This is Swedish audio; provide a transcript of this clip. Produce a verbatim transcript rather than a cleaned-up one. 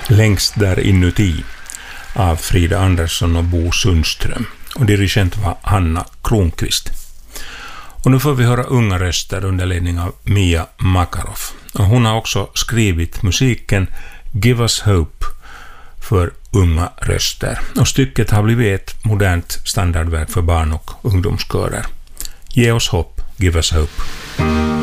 Längst där inuti av Frida Andersson och Bo Sundström. Och dirigent var Hanna Kronqvist. Och nu får vi höra unga röster under ledning av Mia Makarov. Och hon har också skrivit musiken Give Us Hope för unga röster. Och stycket har blivit ett modernt standardverk för barn- och ungdomskörer. Ge oss hopp, Give Us Hope.